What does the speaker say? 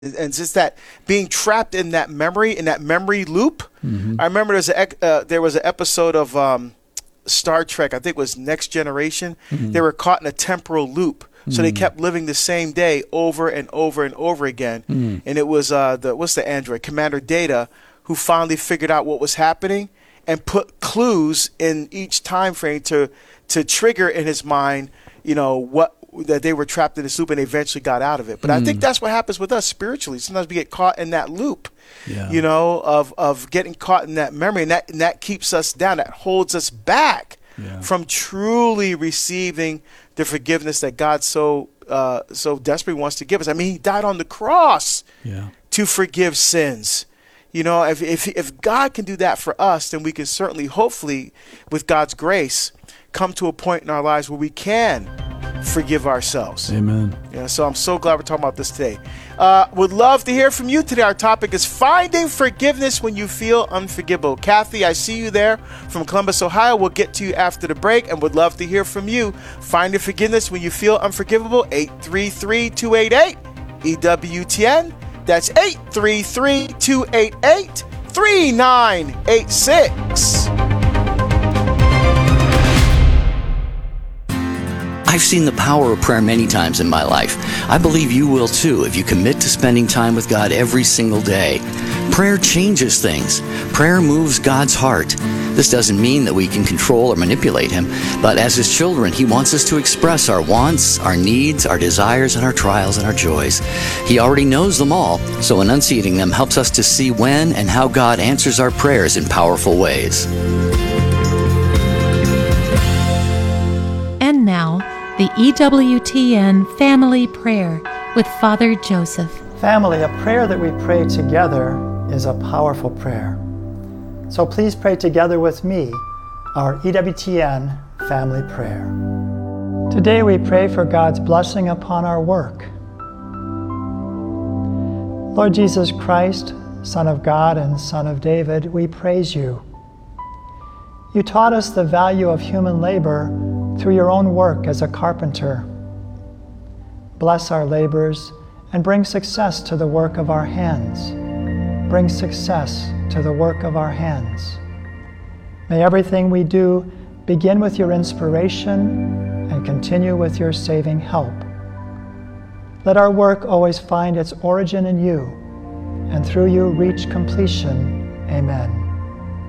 And just that being trapped in that memory, loop. I remember there was an episode of Star Trek, I think it was Next Generation. They were caught in a temporal loop. So they kept living the same day over and over and over again. And it was what's the android? Commander Data, who finally figured out what was happening and put clues in each time frame to trigger in his mind, that they were trapped in this loop and eventually got out of it. But I think that's what happens with us spiritually. Sometimes we get caught in that loop, of getting caught in that memory, and that keeps us down. That holds us back from truly receiving the forgiveness that God so desperately wants to give us. I mean, he died on the cross to forgive sins. If God can do that for us, then we can certainly, hopefully, with God's grace, come to a point in our lives where we can forgive ourselves. Amen. So I'm so glad we're talking about this today. Would love to hear from you today. Our topic is finding forgiveness when you feel unforgivable. Kathy, I see you there from Columbus, Ohio. We'll get to you after the break and would love to hear from you. Finding forgiveness when you feel unforgivable, 833-288-EWTN. That's 833-288-3986. I've seen the power of prayer many times in my life. I believe you will too if you commit to spending time with God every single day. Prayer changes things. Prayer moves God's heart. This doesn't mean that we can control or manipulate Him, but as His children, He wants us to express our wants, our needs, our desires, and our trials and our joys. He already knows them all, so enunciating them helps us to see when and how God answers our prayers in powerful ways. And now, the EWTN Family Prayer with Father Joseph. Family, a prayer that we pray together is a powerful prayer. So please pray together with me our EWTN Family Prayer. Today we pray for God's blessing upon our work. Lord Jesus Christ, Son of God and Son of David, we praise you. You taught us the value of human labor through your own work as a carpenter. Bless our labors and bring success to the work of our hands. Bring success to the work of our hands. May everything we do begin with your inspiration and continue with your saving help. Let our work always find its origin in you, and through you reach completion. Amen.